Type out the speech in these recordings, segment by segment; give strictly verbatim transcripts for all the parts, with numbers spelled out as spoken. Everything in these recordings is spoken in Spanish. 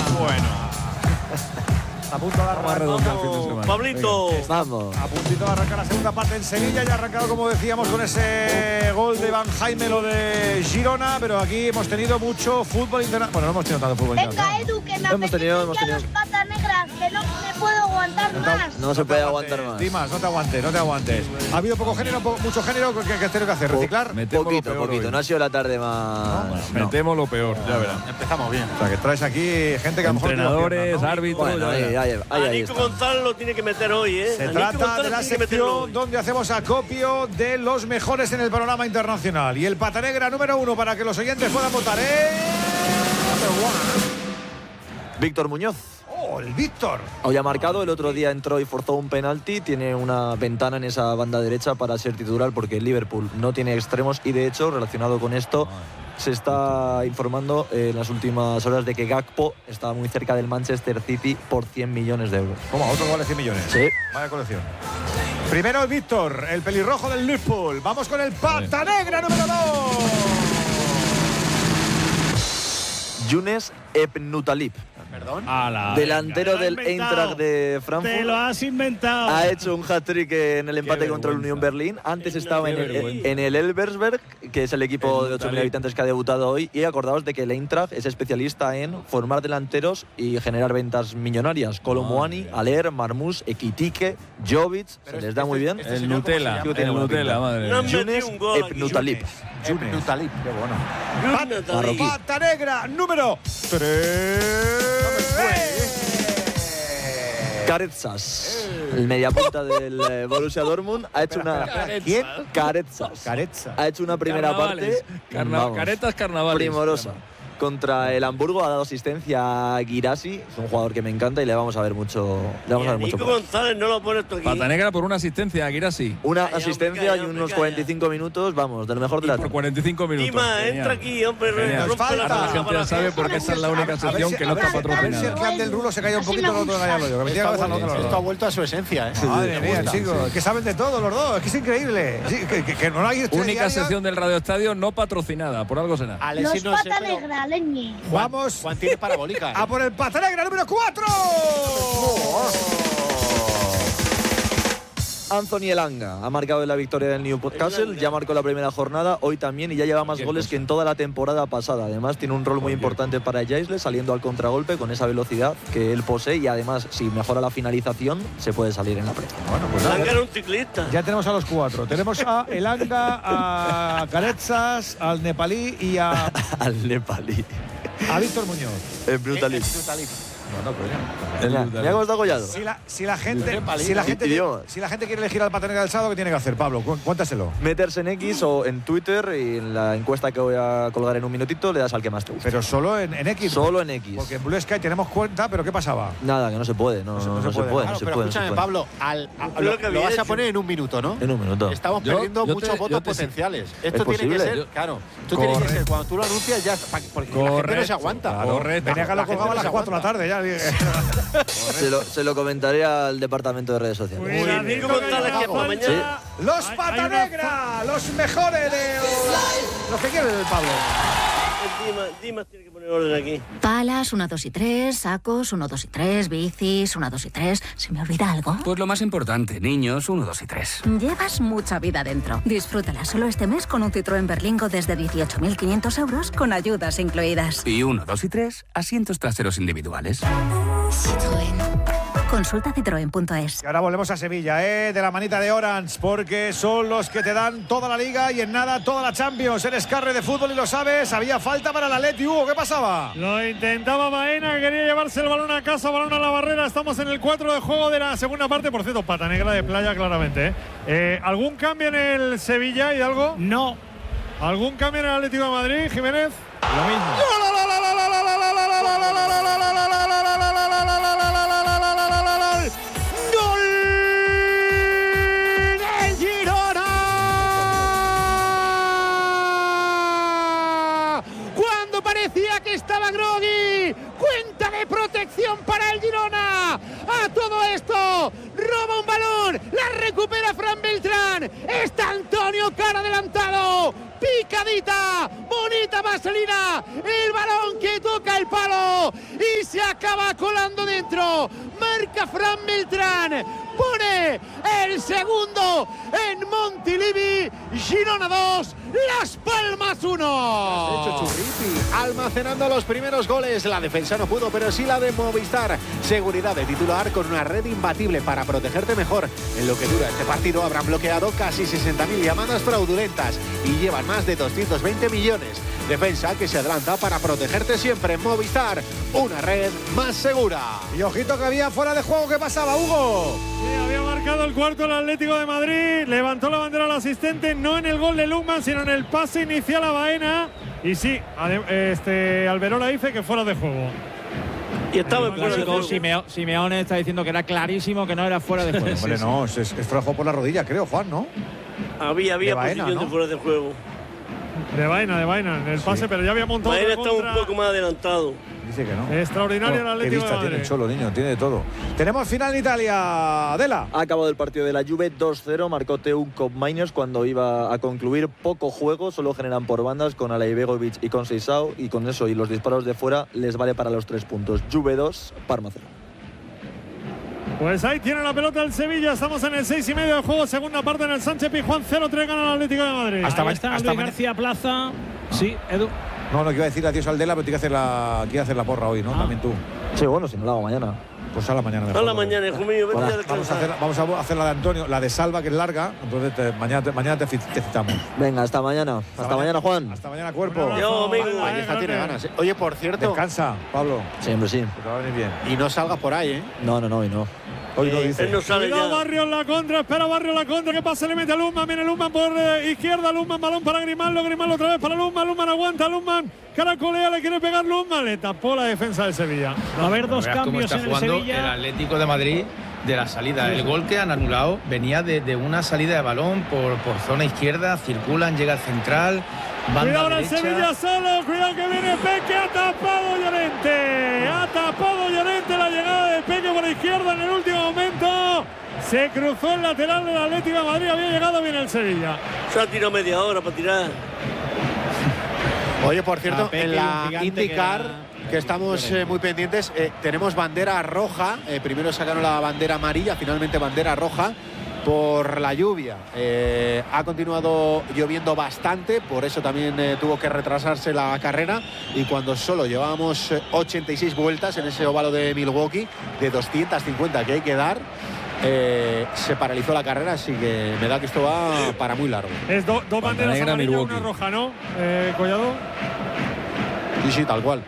Bueno. A punto de arrancar el fin de semana. Pablito. Venga. Vamos. A puntito de arrancar la segunda parte en Sevilla. Ya ha arrancado, como decíamos, con ese gol de Van Jaime, lo de Girona. Pero aquí hemos tenido mucho fútbol internacional. Bueno, no hemos tenido tanto fútbol Venga, internacional. Edu, que me Hemos apetecen tenido, hemos ya tenido. los patas negras, que no me puedo aguantar más. No se puede aguantar más. Dimas, no te aguantes, no te aguantes. Ha habido poco género, po- mucho género. ¿Qué hay que hacer? ¿Qué hacer? ¿Reciclar? Metemos Poquito, lo peor poquito. hoy. No ha sido la tarde más. No. Metemos lo peor, ya verán. Empezamos bien. O sea, que traes aquí gente que a lo mejor... Entrenadores, árbitros. Bueno, ya ahí, verán. ahí, ahí, A ahí Nico está. González lo tiene que meter hoy, ¿eh? Se A Nico trata González de la tiene que meterlo sección hoy. donde hacemos acopio de los mejores en el panorama internacional. Y el pata negra número uno para que los oyentes puedan votar, ¿eh? Víctor Muñoz. ¡Oh, el Víctor! Hoy ha marcado, el otro día entró y forzó un penalti, tiene una ventana en esa banda derecha para ser titular porque el Liverpool no tiene extremos y de hecho, relacionado con esto, se está informando en las últimas horas de que Gakpo está muy cerca del Manchester City por cien millones de euros. ¿Cómo? ¿Otro vale cien millones? Sí. Vaya colección. Primero el Víctor, el pelirrojo del Liverpool. Vamos con el pata negra número dos. Younes Ebnutalib, Perdón. Ala, delantero te lo has del inventado. Eintracht de Frankfurt. Te lo has inventado. Ha hecho un hat-trick en el empate contra el Unión Berlín. Antes estaba en el, en el Elversberg, que es el equipo de ocho mil habitantes que ha debutado hoy. Y acordaos de que el Eintracht es especialista en formar delanteros y generar ventas millonarias. Colomboani, Aller, Marmoush, Ekitike, Jovic, se les da muy bien. este el señor, ¿cómo se Nutella, llama? el Tiene buena Nutella, pinta. madre No mía. me- Younes metió un gol aquí. Ebnutalib. Ebnutalib, qué bueno. Marroquí. Pata negra número tres. Karetsas, el mediapunta del eh, Borussia Dortmund, ha hecho una. ¿Quién? Karetsas. Caretza. Ha hecho una primera Carnavales. parte. Carna- vamos, caretas carnavales. primorosa. Contra el Hamburgo ha dado asistencia a Guirassi, es un jugador que me encanta y le vamos a ver mucho. Le vamos Y a a ver mucho. Nico por ahí. González no lo pones tú aquí. Pata negra por una asistencia, Girassi. Una Calla, asistencia hombre, y calla, unos hombre, cuarenta y cinco minutos, vamos, de lo mejor de Y la por tarde. cuarenta y cinco minutos. Dima, Genial. entra aquí, hombre. Genial. rompe Falta. la Ahora la cabeza gente para ya sabe hacer- porque esta es la única A ver sección si- que no a ver está si- a ver si el patrocinada. clan del rulo se calla un Así poquito, me el otro gusta. callarlo yo. Que me tiene cabeza loca los Esto ha dos. vuelto a su esencia, ¿eh? Madre Me mía, gusta. chicos, que saben de todo los dos, es que es increíble. Sí, que, que- que no hay estrella Única diaria. sección del Radio Estadio no patrocinada, por algo será. Alexis Los no sé, pata pero negra, leñe. Vamos Juan tiene parabólica. ¿eh? a por el pata negra número cuatro. Anthony Elanga ha marcado en la victoria del Newcastle, ya marcó la primera jornada, hoy también, y ya lleva más Qué goles cosa. que en toda la temporada pasada. Además, tiene un rol muy importante para Jaisle, saliendo al contragolpe con esa velocidad que él posee, y además, si mejora la finalización, se puede salir en la Premier. Bueno, pues Langa nada, era un ciclista. ya tenemos a los cuatro. Tenemos a Elanga, a Caretsas, al nepalí y a, Al nepalí. a Víctor Muñoz. Es brutal. No, no, coño. Mira, mira cómo está Gollado. Si la, si la gente, Nepalí, si la ¿no? gente, Idiomas. si la gente quiere elegir al pata negra del sábado, ¿qué tiene que hacer, Pablo? Cu- Cuéntaselo. Meterse en X o en Twitter, y en la encuesta que voy a colgar en un minutito le das al que más te guste. Pero solo en, en X. Solo en X. Porque en Blue Sky tenemos cuenta, pero ¿qué pasaba? Nada, que no se puede, no, No se- no, no no se se puede. puede, Claro, no se pero puede. no se escúchame, puede. Pablo, al, a- Lo lo, que lo había vas a hecho. poner en un minuto, ¿no? En un minuto. Estamos Yo- perdiendo yo muchos te- yo votos te- potenciales. Esto ¿Es tiene posible? que ser, Yo- claro. Tú tienes que ser, Correcto. cuando tú lo anuncias ya, pa- porque la gente no Correcto. se aguanta. Claro. Correcto. Venía que La lo gente colgaba a no las se cuatro de la tarde ya. Se lo, se lo comentaré al departamento de redes sociales. Nico Cuidadito González, que que por falta. mañana. Los Hay- pata hay una negra, los mejores de los que quiere el Pablo. Dimas, Dimas tiene que poner orden aquí. Palas, uno, dos y tres, sacos, uno, dos y tres, bicis, uno, dos y tres. ¿Se me olvida algo? Pues lo más importante, niños, uno, dos y tres. Llevas mucha vida dentro. Disfrútala solo este mes con un Citroën Berlingo desde dieciocho mil quinientos euros con ayudas incluidas. Y uno, dos y tres, asientos traseros individuales. Citroën. Consulta citroen punto es. Y ahora volvemos a Sevilla, ¿eh? De la manita de Orange, porque son los que te dan toda la Liga y en nada toda la Champions. Eres carre de fútbol y lo sabes. Había falta para el Atleti, Hugo, ¿qué pasaba? Lo intentaba Baena, quería llevarse el balón a casa, balón a la barrera. Estamos en el cuatro de juego de la segunda parte. Por cierto, pata negra de playa, claramente. ¿eh? Eh, ¿Algún cambio en el Sevilla y algo? No. ¿Algún cambio en el Atlético de Madrid, Jiménez? Lo mismo. ¡Gol del Girona! Cuando parecía que estaba groggy, cuenta de protección para el Girona. A todo esto, roba un balón, la recupera Fran Beltrán. Está Antonio Cara adelantado. Picadita, bonita vaselina, el balón que toca el palo y se acaba colando dentro. Marca Fran Beltrán. Pone el segundo en Montilivi. Girona dos, Las Palmas uno. Hecho Churripi, almacenando los primeros goles. La defensa no pudo, pero sí la de Movistar. Seguridad de titular con una red imbatible para protegerte mejor. En lo que dura este partido habrán bloqueado casi sesenta mil llamadas fraudulentas y llevan más de doscientos veinte millones. Defensa que se adelanta para protegerte siempre. En Movistar, una red más segura. Y ojito que había fuera de juego. ¿Qué pasaba, Hugo? Sí, había marcado el cuarto el Atlético de Madrid. Levantó la bandera al asistente, no en el gol de Lukman, sino en el pase inicial a Baena. Y sí, este Alberola dice que fuera de juego. Y estaba en fuera de juego. Simeo, Simeone está diciendo que era clarísimo que no era fuera de juego. Hombre, no, es, es fuera de juego por la rodilla, creo, Juan, ¿no? Había, había Baena, posición ¿no? de fuera de juego. De Baena, de Baena, en el pase, Sí. pero ya había montado. Baena otra está un contra. poco más adelantado. Dice que no. Extraordinario el Oh, qué Atlético vista de Madrid. tiene el Cholo, niño, tiene de todo. Tenemos final en Italia, Adela. Ha acabado el partido de la Juve dos cero, marcó Teun Kopmeiners cuando iba a concluir. Poco juego, solo generan por bandas con Alaibegovic y con Seisao, y con eso y los disparos de fuera les vale para los tres puntos. Juve dos, Parma cero. Pues ahí tiene la pelota el Sevilla. Estamos en el seis y medio de juego. Segunda parte en el Sánchez Pizjuán. cero tres gana el Atlético de Madrid. Hasta Ahí ma- está hasta Luis ma- García Plaza. Sí, Edu. No, no, que iba a decir adiós al Dela, pero tiene que hacer la, quiere hacer la porra hoy, ¿no? Ah. También tú. Sí, bueno, si no lo hago mañana. Pues a la mañana mejor. A la mañana, hijo mío, vete Vamos, a vamos, a descansar. hacer, vamos a hacer la de Antonio, la de Salva, que es larga. Entonces te- mañana, te, mañana te, fi- te citamos. Venga, hasta mañana. Hasta, mañana. mañana, Juan. Hasta mañana, cuerpo. Un Yo, amigo. Venga, Valleja eh, tiene grande. ganas. ¿eh? Oye, por cierto, Descansa, Pablo. Siempre sí. Que te va a venir bien. y no salgas por ahí, ¿eh? No, no, no, y no. Hoy lo Eh, dice. Él no sale Cuidado ya. Barrio en la contra, espera Barrio en la contra, que pase, le mete a Luzman, viene Luzman por eh, izquierda, Luzman, balón para Grimaldo, Grimaldo otra vez para Luzman, Luzman aguanta, Luzman, caracolea, le quiere pegar Luzman, le tapó la defensa del Sevilla. Va a haber dos Veas cómo cambios está en el jugando Sevilla. el Atlético de Madrid de la salida. El gol que han anulado venía de, de una salida de balón por, por zona izquierda, circulan, llega al central, banda Cuidado ahora el derecha. Sevilla solo, cuidado que viene Peque, ha tapado Llorente, ha tapado Llorente la llegada de Peque por izquierda en el último momento. Se cruzó el lateral del Atlético de Madrid, había llegado bien el Sevilla. Se ha tirado media hora para tirar. Oye, por cierto, A Peque en y un la gigante IndyCar, que que, era- estamos eh, muy pendientes, eh, tenemos bandera roja. Eh, primero sacaron la bandera amarilla, finalmente bandera roja por la lluvia. Eh, ha continuado lloviendo bastante, por eso también eh, tuvo que retrasarse la carrera. Y cuando solo llevábamos eh, ochenta y seis vueltas en ese óvalo de Milwaukee, de doscientas cincuenta que hay que dar, eh, se paralizó la carrera, así que me da que esto va para muy largo. Es do- dos banderas negra, amarillas, Milwaukee. una roja, ¿no? Eh, Collado. Y sí, tal cual.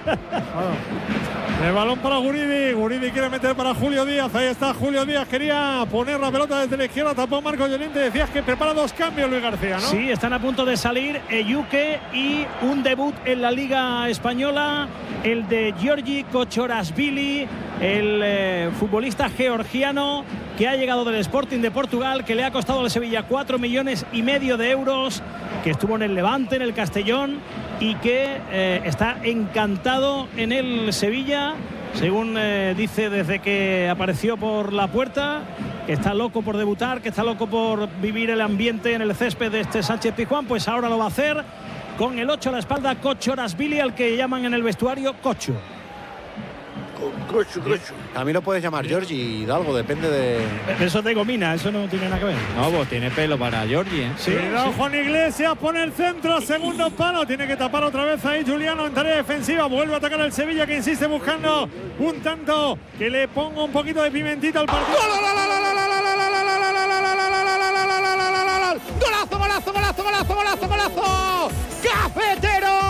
El balón para Guridi. Guridi quiere meter para Julio Díaz. Ahí está Julio Díaz. Quería poner la pelota desde la izquierda. Tapó Marco Llorente. Decías que prepara dos cambios Luis García, ¿no? Sí, están a punto de salir Eyuke y un debut en la Liga Española, el de Giorgi Kochorashvili, el eh, futbolista georgiano que ha llegado del Sporting de Portugal, que le ha costado al Sevilla cuatro millones y medio de euros, que estuvo en el Levante, en el Castellón, y que eh, está encantado en el Sevilla, según eh, dice desde que apareció por la puerta, que está loco por debutar, que está loco por vivir el ambiente en el césped de este Sánchez Pizjuán. Pues ahora lo va a hacer con el ocho a la espalda, Kochorashvili, al que llaman en el vestuario Cocho. Cocho, cocho. A mí lo puedes llamar Giorgi Hidalgo, depende de... Eso de gomina, eso no tiene nada que ver. No, pues tiene pelo para Giorgi, ¿eh? Sí, Cuidado, sí. Juan Iglesias pone el centro, segundo palo, tiene que tapar otra vez ahí Juliano en tarea defensiva, vuelve a atacar el Sevilla, que insiste buscando un tanto que le ponga un poquito de pimentita al partido. ¡Golazo, golazo, golazo, golazo, golazo, golazo! ¡Cafetero!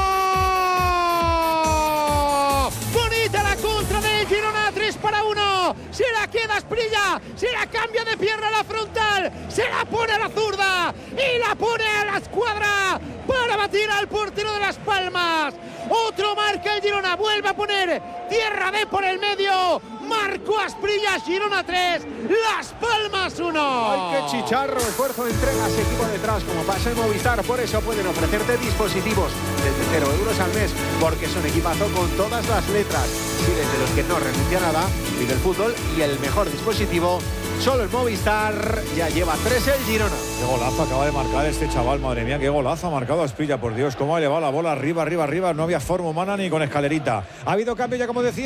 Bonita la contra de Girona, tres para uno. Se la queda Asprilla, se la cambia de pierna a la frontal, se la pone a la zurda y la pone a la escuadra para batir al portero de Las Palmas. Otro marca el Girona, vuelve a poner tierra de por el medio. Marco Asprilla, Girona tres, Las Palmas uno. ¡Ay, qué chicharro! Esfuerzo, entregas, equipo detrás, como pasa en Movistar. Por eso pueden ofrecerte dispositivos desde cero euros al mes, porque son equipazo con todas las letras. Si eres de los que no renuncia a nada, vive el fútbol y el mejor dispositivo, solo el Movistar. Ya lleva tres el Girona. Qué golazo acaba de marcar este chaval, madre mía, qué golazo ha marcado Asprilla, por Dios, cómo ha elevado la bola arriba, arriba, arriba, no había forma humana ni con escalerita. Ha habido cambio ya, como decía.